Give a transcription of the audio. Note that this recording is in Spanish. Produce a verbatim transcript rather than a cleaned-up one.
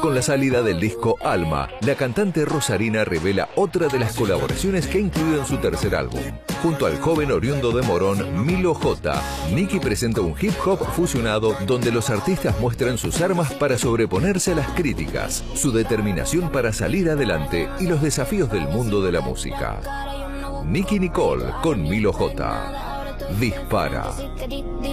Con la salida del disco Alma, la cantante rosarina revela otra de las colaboraciones que ha incluido en su tercer álbum. Junto al joven oriundo de Morón, Milo J, Nicky presenta un hip hop fusionado donde los artistas muestran sus armas para sobreponerse a las críticas, su determinación para salir adelante y los desafíos del mundo de la música. Nicky Nicole con Milo J. Dispara.